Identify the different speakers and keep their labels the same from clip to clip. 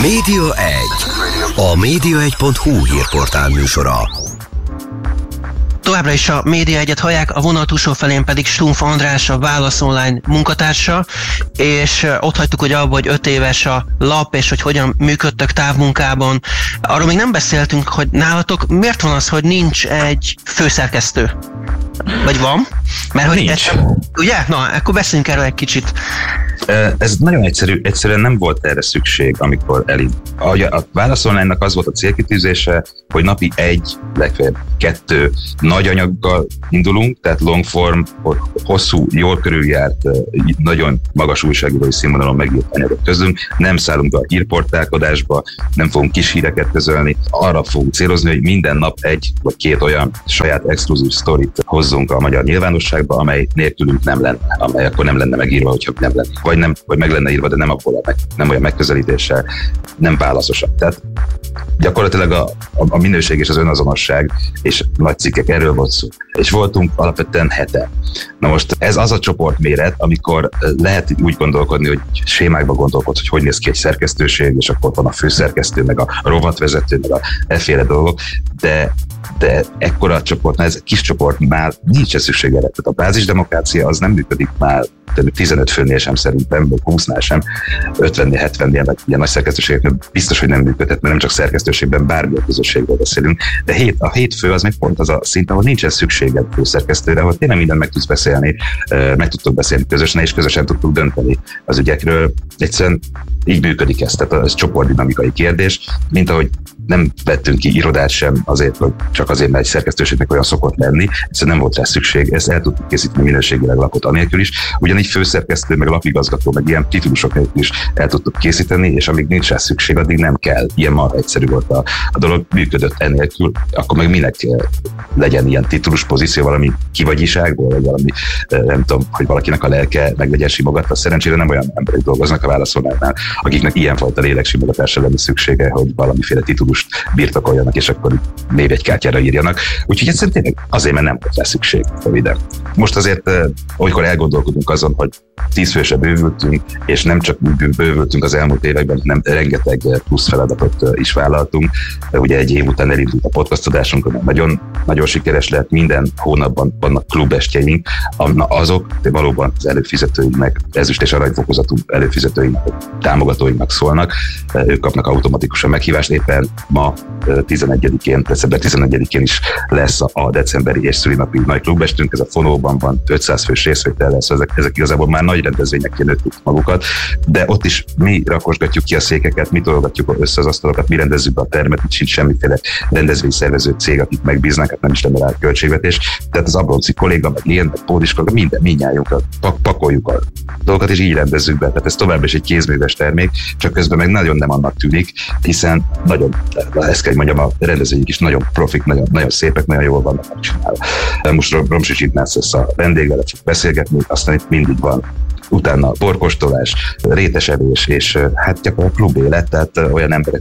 Speaker 1: Média 1. A média1.hu hírportál műsora.
Speaker 2: Továbbra is a Média 1-et hallják, a vonal túlsó felén pedig Stumpf András, a Válasz Online munkatársa, és ott hagytuk, hogy abban, hogy 5 éves a lap, és hogy hogyan működtök távmunkában. Arról még nem beszéltünk, hogy nálatok miért van az, hogy nincs egy főszerkesztő? Vagy van? Mert hogy
Speaker 3: nincs.
Speaker 2: Ugye? Na, akkor beszéljünk erről egy kicsit.
Speaker 3: Ez nagyon egyszerű, egyszerűen nem volt erre szükség, amikor a Válasz Online-nak az volt a célkitűzése, hogy napi 1, legfeljebb 2 nagy anyaggal indulunk, tehát long form, hosszú, jól körüljárt, nagyon magas újságírói színvonalon megírt anyagok közünk, nem szállunk a hírportálkodásba, nem fogunk kis híreket közölni, arra fogunk célozni, hogy minden nap 1 vagy 2 olyan saját exkluzív sztorit hozzunk a magyar nyilvánosságba, amely nélkülünk nem lenne, amely akkor nem lenne megírva, hogyha nem lenne. Vagy meg lenne írva, de nem abból nem olyan megközelítéssel, nem válaszosan. Tehát gyakorlatilag a minőség és az önazonosság és nagy cikkek, erről volt szó. És voltunk alapvetően heten. Na most ez az a csoportméret, amikor lehet úgy gondolkodni, hogy sémákba gondolkodsz, hogy néz ki egy szerkesztőség, és akkor van a főszerkesztő, meg a rovatvezető, meg a efféle dolgok, de ekkora csoportnál, ez egy kis csoportnál nincs szükség erre. Tehát a bázisdemokrácia az nem működik már 15 főnél sem szerintem, vagy 20-nál sem, 50-nél, 70-nél, meg ilyen nagy szerkesztőségeknél biztos, hogy nem működhet, mert nem csak szerkesztőségben, bármilyen közösségről beszélünk. De a 7 fő az még pont az a szint, ahol nincsen szükséged főszerkesztőre, ahol tényleg mindent meg tudsz beszélni, meg tudtok beszélni közösen, és közösen tudtuk dönteni az ügyekről. Egyszerűen így működik ez, tehát ez csoportdinamikai kérdés, mint ahogy nem vettünk ki irodát sem azért, hogy csak azért, mert egy szerkesztőségnek olyan szokott lenni, egyszerűen nem volt rá szükség, ezt el tudtuk készíteni minőségileg lapot anélkül is, ugyanígy főszerkesztő, meg lapigazgató, meg ilyen titulusok nélkül is el tudtuk készíteni, és amíg nincs rá szükség, addig nem kell. Ilyen marha egyszerű volt a dolog, működött enélkül, akkor meg minek legyen ilyen titulus pozíció, valami kivagyiságból, vagy valami, nem tudom, hogy valakinek a lelke meg legyen simogatva. Szerencsére nem olyan emberek dolgoznak a Válasz Online-nál, akiknek ilyenfajta léleksimogatásra lenne szüksége, hogy valamiféle titulust birtokoljanak, és akkor névjegykártyára írjanak. Úgyhogy egyszerűen tényleg azért, mert nem volt rá szükség röviden. Most azért, olykor elgondolkodunk azon, hogy 10 fősre bővültünk, és nem csak bővültünk az elmúlt években, hanem rengeteg plusz feladatot is vállaltunk. Ugye egy év után elindult a podcastodásunk, ami nagyon, nagyon sikeres lett, minden hónapban vannak klubestjeink, azok valóban az előfizetőinknek, ezüst és aranyfokozatú előfizetőinknek, támogatóinknak szólnak, ők kapnak automatikusan meghívást. Éppen ma 11-én, december 11-én is lesz a decemberi és szülinapi nagy klubestünk, ez a Fonóban van, 500 fős részvétel lesz, ezek igazából már nagy rendezvények nőtték magukat, de ott is mi rakosgatjuk ki a székeket, mi tologatjuk össze az asztalokat, mi rendezzük be a termet, itt sincs semmiféle rendezvényszervező cég, akik megbíznak, hát nem is lenne rá költségvetés. Tehát az Abronci kolléga, meg én, meg Pódiska, mindnyájunkat pakoljuk a dolgokat, és így rendezzük be. Tehát ez továbbra is egy kézműves termék, csak közben meg nagyon nem annak tűnik, hiszen nagyon, ezt kell mondjam, a rendezvények is nagyon profik, nagyon, nagyon szépek, nagyon jól vannak megcsinálva. Most Romsics Ignác lesz a vendég, vele fog beszélgetni, aztán itt mindig van utána borkóstolás, rétesevés, és hát gyakorlatilag klubélet, tehát olyan emberek,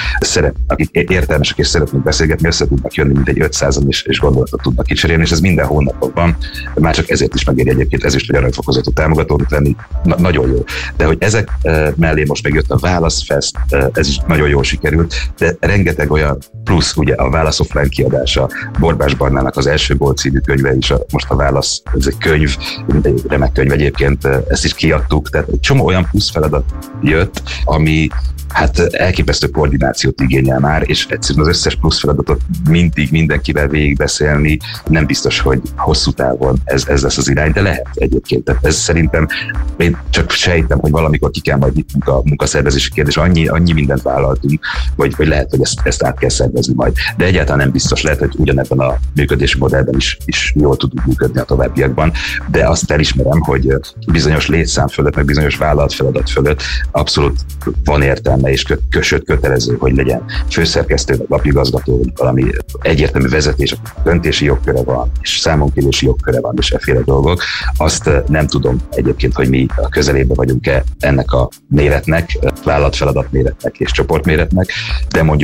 Speaker 3: akik értelmesek és szeretnék beszélgetni, össze tudnak jönni, mint egy 500-an és gondolatot tudnak kicserélni, és ez minden hónapban van, már csak ezért is megéri egyébként ezüst vagy aranyfokozatú támogatónak lenni, nagyon jó. De hogy ezek mellé most még jött a Válaszfest, ez is nagyon jól sikerült, de rengeteg olyan plusz, ugye a Válasz Offline kiadása, Borbás Barnának az Első Gól című könyve is, most a Válasz, ez egy könyv, egy remek könyv egyébként, ezt is kiadtuk, tehát egy csomó olyan plusz feladat jött, ami hát elképesztő koordinációt igényel már, és egyszerűen az összes plusz feladatot mindig mindenkivel végigbeszélni, nem biztos, hogy hosszú távon ez lesz az irány, de lehet egyébként. Tehát ez szerintem, én csak sejtem, hogy valamikor ki kell majd nyitnunk a munkaszervezési kérdés, annyi mindent vállaltunk, vagy lehet, hogy ezt át kell szervezni majd. De egyáltalán nem biztos, lehet, hogy ugyanebben a működési modellben is jól tudunk működni a továbbiakban, de azt elismerem, hogy bizonyos létszám fölött, meg bizonyos vállalat feladat fölött abszolút van értelme, és kötelező, hogy legyen főszerkesztő, vagy lapigazgató, vagy valami egyértelmű vezetés, döntési jogköre van, és számonkérési jogköre van, és efféle dolgok. Azt nem tudom egyébként, hogy mi a közelében vagyunk-e ennek a méretnek, vállalatfeladat méretnek és csoportméretnek, de mondjuk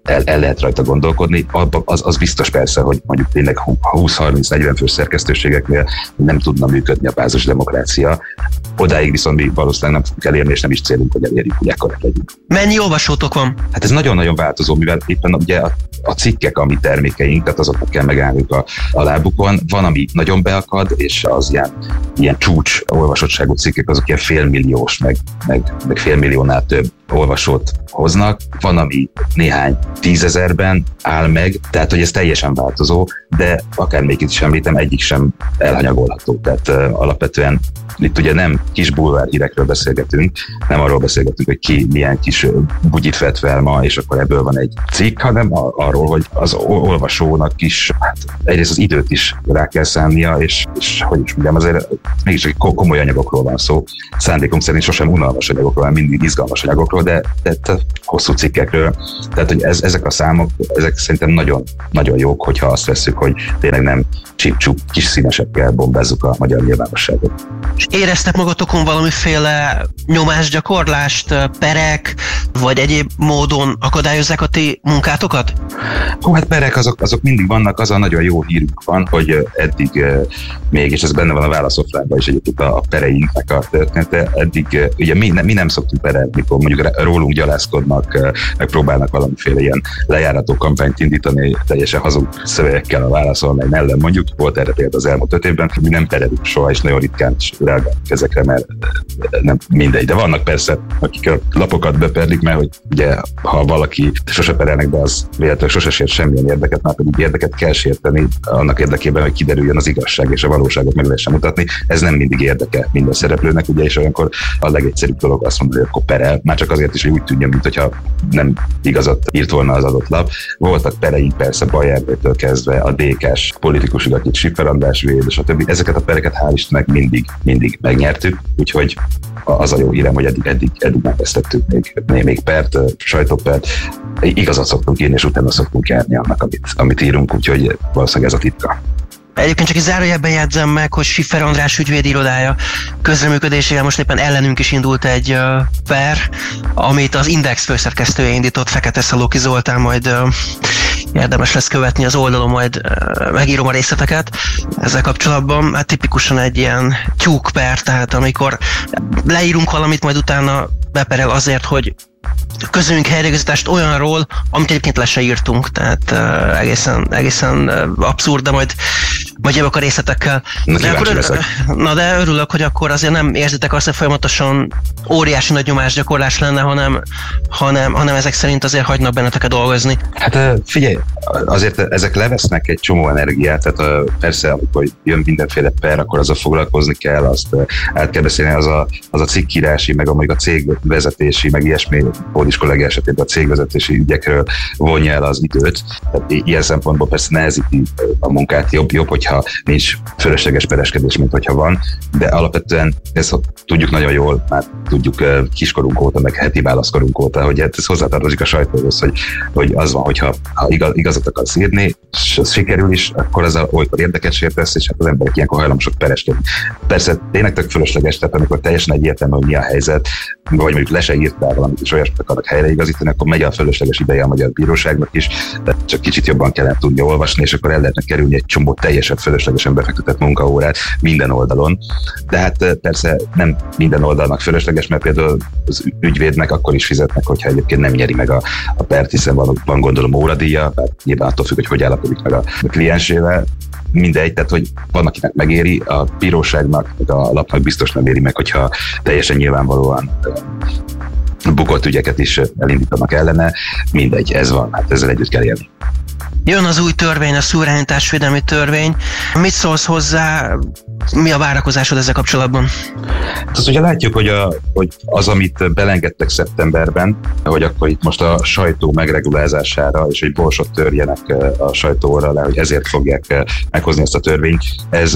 Speaker 3: el lehet rajta gondolkodni. Az biztos persze, hogy mondjuk tényleg 20-30-40 fős szerkesztőségeknél nem tudna működni a bázis demokrácia. Odáig viszont mi valószínűleg nem fogunk elérni, és nem is célunk, hogy elérjük, hogy ekkorát legyünk.
Speaker 2: Mennyi olvasótok van?
Speaker 3: Hát ez nagyon-nagyon változó, mivel éppen ugye a cikkek, ami termékeink, tehát azoknak kell megállniuk a lábukon. Van, ami nagyon beakad, és az ilyen csúcs olvasottságú cikkek, azok ilyen félmilliós, meg félmilliónál több olvasót hoznak. Van, ami néhány 10 000-ben áll meg, tehát hogy ez teljesen változó, de akármelyik itt is említem, egyik sem elhanyagolható. Tehát alapvetően itt ugye nem kis bulvár hírekről beszélgetünk, nem arról beszélgetünk, hogy ki milyen kis bugyit vett fel ma, és akkor ebből van egy cikk, hanem arról, hogy az olvasónak is, hát egyrészt az időt is rá kell szánnia, és hogy is mondjam, azért mégis komoly anyagokról van szó. Szándékom szerint sosem unalmas anyagokról, hanem mindig izgalmas anyagokról, de hosszú cikkekről. Tehát, hogy ezek a számok, ezek szerintem nagyon, nagyon jók, hogyha azt vesszük, hogy tényleg nem csip-csup kis színesekkel bombázzuk a magyar nyilvánosságot.
Speaker 2: Éreztek magatokon valamiféle nyomásgyakorlást, perek, vagy egyéb módon akadályozzák a ti munkátokat?
Speaker 3: Hát perek azok mindig vannak, az a nagyon jó hírünk van, hogy eddig még, és ez benne van a válaszofrányban is egyébként a pereinknek a története, eddig ugye mi nem szoktunk perelni, mikor mondjuk rólunk gyalázkodnak, meg próbálnak valamiféle ilyen lejárató kampányt indítani, teljesen hazug szövegekkel a válaszolmány ellen mondjuk, volt erre például az elmúlt 5 évben, mi nem perelünk soha, és nagyon ritkán reagálunk ezekre, mert nem mindegy. De vannak persze, akik a lapokat beperlik, mert hogy ugye, ha valaki sose perelnek, de az véletlenül sose sért semmilyen érdeket, már pedig érdeket kell sérteni annak érdekében, hogy kiderüljön az igazság és a valóságot meg lehessen mutatni. Ez nem mindig érdeke minden szereplőnek, ugye, és olyankor a legegyszerűbb dolog azt mondani, hogy akkor perel, már csak azért is, hogy úgy tűnjön, mintha nem igazat írt volna az adott lap. Voltak pereink persze Bajernétől kezdve a DK-s politikusig, akit Schiffer András véd, és a többi. Ezeket a pereket hál' Istennek mindig megnyertük, úgyhogy az a jó hírem, hogy eddig nem vesztettük még pert, sajtópert. Igazat szoktunk írni, és utána szoktunk járni annak, amit írunk, úgyhogy valószínűleg ez a titka.
Speaker 2: Egyébként csak egy zárójelben jegyzem meg, hogy Schiffer András ügyvédirodája közreműködésével most éppen ellenünk is indult egy per, amit az Index főszerkesztője indított, Fekete Szalóki Zoltán, majd érdemes lesz követni az oldalon, majd megírom a részleteket ezzel kapcsolatban. Hát tipikusan egy ilyen tyúkper, tehát amikor leírunk valamit, majd utána beperel azért, hogy közöljünk helyreigazítást olyanról, amit egyébként le se írtunk, tehát egészen abszurd, de majd jövök a részletekkel. De örülök, hogy akkor azért nem érzitek azt, hogy folyamatosan óriási nagy nyomásgyakorlás lenne, hanem ezek szerint azért hagynak benneteket dolgozni.
Speaker 3: Hát figyelj, azért ezek levesznek egy csomó energiát, tehát persze, amikor jön mindenféle per, akkor azzal foglalkozni kell, azt át kell beszélni, az a cikkírási, meg a cégvezetési, meg ilyesmi Pódis kollega esetében a cégvezetési ügyekről vonja el az időt. Tehát ilyen szempontból persze nehezíti a munkát, jobb, hogyha nincs fölösleges pereskedés, mint hogyha van, de alapvetően ezt tudjuk nagyon jól, már tudjuk kiskorunk óta, meg heti válaszkorunk óta, hogy ez hozzátartozik a sajtóhoz, hogy az van, hogyha igazat akarsz írni, és az sikerül is, akkor az olykor érdeket sértesz, és hát az emberek ilyenkor hajlamosak pereskedni. Persze tényleg tök fölösleges, tehát amikor teljesen egyértelmű, hogy mi a helyzet, vagy mondjuk le se írtál valamit, és olyasmit akarnak helyreigazítani, akkor megy a fölösleges ideje a magyar bíróságnak is, csak kicsit jobban kellene tudni olvasni, és akkor el lehetne kerülni egy csomó teljesen fölöslegesen befektetett munkaórát minden oldalon. De hát persze nem minden oldalnak fölösleges, mert például az ügyvédnek akkor is fizetnek, hogyha egyébként nem nyeri meg a pert, hiszen van gondolom óradíja, mert nyilván attól függ, hogy állapodik meg a kliensével. Mindegy, tehát hogy van, akinek megéri, a bíróságnak, a lapnak biztos nem éri meg, hogyha teljesen nyilvánvalóan bukott ügyeket is elindítanak ellene. Mindegy, ez van, hát ezzel együtt kell élni.
Speaker 2: Jön az új törvény, a szuverenitásvédelmi törvény. Mit szólsz hozzá? Mi a várakozásod ezzel kapcsolatban?
Speaker 3: Tehát ugye látjuk, hogy az, amit belengedtek szeptemberben, hogy akkor itt most a sajtó megregulázására, és hogy borsot törjenek a sajtóra le, hogy ezért fogják meghozni ezt a törvényt,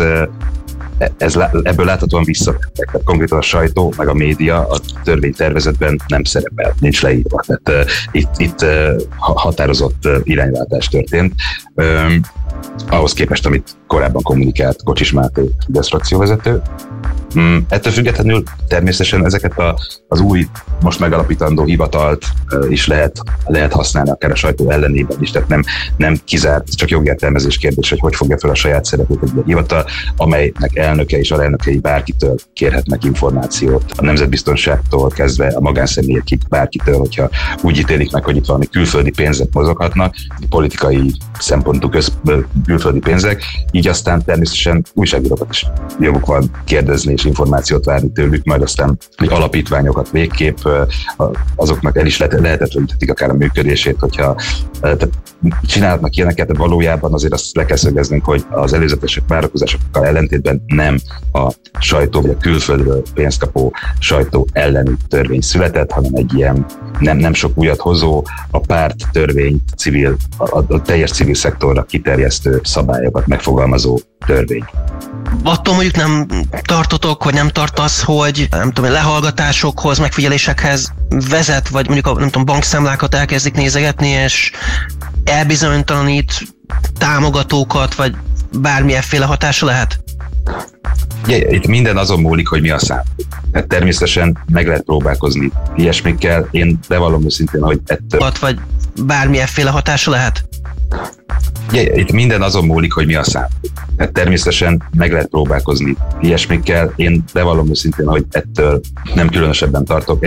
Speaker 3: ebből láthatóan visszavettek. Tehát konkrétan a sajtó, meg a média a törvénytervezetben nem szerepel, nincs leírva. Tehát itt határozott irányváltás történt. Ahhoz képest, amit korábban kommunikált Kocsis Máté, Fidesz frakcióvezető. Ettől függetlenül természetesen ezeket az új, most megalapítandó hivatalt is lehet használni akár a sajtó ellenében is, tehát nem kizárt, csak jogértelmezés kérdés, hogy fogja fel a saját szerepét egy hivatal, amelynek elnöke és alelnökei bárkitől kérhetnek információt, a nemzetbiztonságtól kezdve a magánszemélyekig bárkitől, hogyha úgy ítélik meg, hogy itt valami külföldi pénzek mozoghatnak, politikai szempontú külföldi pénzek, így aztán természetesen újságírókat is joguk van kérdezni és információt várni tőlük, majd aztán hogy alapítványokat végképp azoknak el is lehetetleníthetik akár a működését, hogyha csinálhatnak ilyeneket, de valójában azért azt le kell szögeznünk, hogy az előzetes várakozásokkal ellentétben nem a sajtó vagy a külföldről pénzkapó sajtó elleni törvény született, hanem egy ilyen nem sok újat hozó, a párt törvényt a teljes civil szektorra kiterjesztő szabályokat megfogalmazó törvény.
Speaker 2: Attól mondjuk nem tartotok, vagy nem tartasz, hogy nem tudom, lehallgatásokhoz, megfigyelésekhez vezet, vagy mondjuk nem tudom, bankszámlákat elkezdik nézegetni, és elbizonytalanít támogatókat, vagy bármilyenféle hatása lehet?
Speaker 3: Itt minden azon múlik, hogy mi a szám. Tehát természetesen meg lehet próbálkozni ilyesmikkel. Én bevallom őszintén, hogy ettől...
Speaker 2: Vagy bármilyenféle hatása lehet?
Speaker 3: Itt minden azon múlik, hogy mi a szám. Tehát természetesen meg lehet próbálkozni ilyesmikkel. Én bevallom őszintén, hogy ettől nem különösebben tartok.